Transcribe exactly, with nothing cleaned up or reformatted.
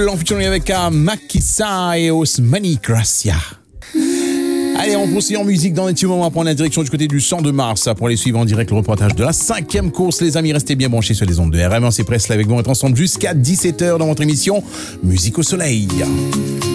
En featuring avec uh, Makisa et Osmani Gracia. Allez, on poursuit en musique dans un petit moment. On va prendre la direction du côté du Champ de Mars pour aller suivre en direct le reportage de la cinquième course. Les amis, restez bien branchés sur les ondes de R M. C'est Presley avec vous. On est ensemble jusqu'à dix-sept heures dans votre émission Musique au Soleil.